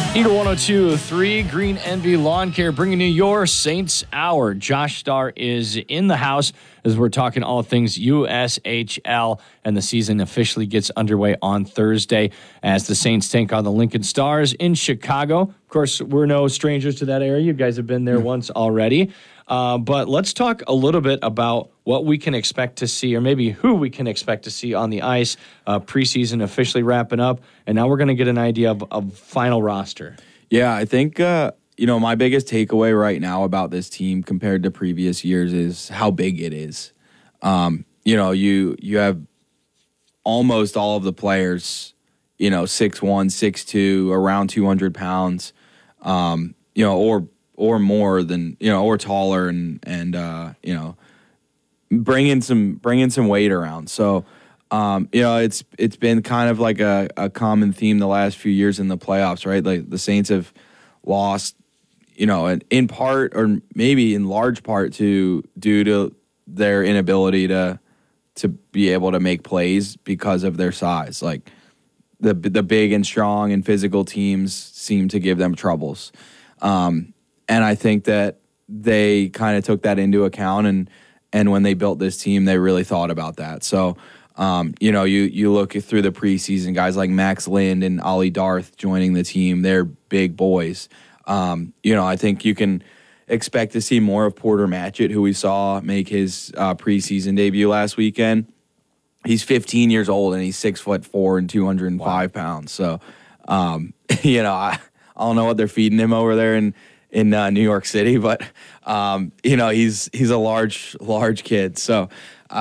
Eagle 102.3 Green Envy Lawn Care bringing you your Saints Hour. Josh Starr is in the house as we're talking all things USHL, and the season officially gets underway on Thursday as the Saints take on the Lincoln Stars in Chicago. Of course, we're no strangers to that area. You guys have been there once already. But let's talk a little bit about what we can expect to see, or maybe who we can expect to see on the ice. Preseason officially wrapping up, and now we're going to get an idea of final roster. Yeah, I think my biggest takeaway right now about this team compared to previous years is how big it is. You have almost all of the players, 6'1", 6'2", around 200 pounds, or more than, or taller, and bringing some weight around. So, it's been kind of like a common theme the last few years in the playoffs, right? Like the Saints have lost, in part or maybe in large part due to their inability to be able to make plays because of their size. Like the big and strong and physical teams seem to give them troubles. And I think that they kind of took that into account, and when they built this team, they really thought about that. So, you look through the preseason, guys like Max Lind and Ollie Darth joining the team, they're big boys. I think you can expect to see more of Porter Matchett, who we saw make his preseason debut last weekend. He's 15 years old, and he's 6'4" and 205 pounds. So, I don't know what they're feeding him over there in New York City, but he's a large kid. So